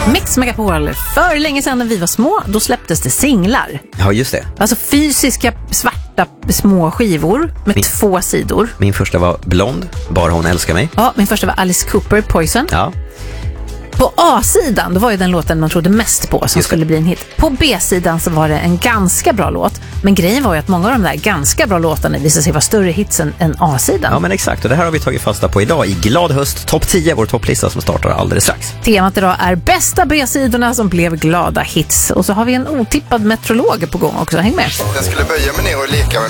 Mix Megapol. För länge sedan när vi var små, då släpptes det singlar. Ja, just det. Alltså fysiska svarta små skivor med 2 sidor. Min första var Blond, Bara hon älskar mig. Ja, min första var Alice Cooper, Poison. Ja. På A-sidan, då var ju den låten man trodde mest på som skulle bli en hit. På B-sidan så var det en ganska bra låt. Men grejen var ju att många av de där ganska bra låtarna visade sig vara större hits än A-sidan. Ja, men exakt. Och det här har vi tagit fasta på idag i Glad höst topp 10, vår topplista som startar alldeles strax. Temat idag är bästa B-sidorna som blev glada hits. Och så har vi en otippad meteorolog på gång också. Häng med. Jag skulle böja mig ner och leka med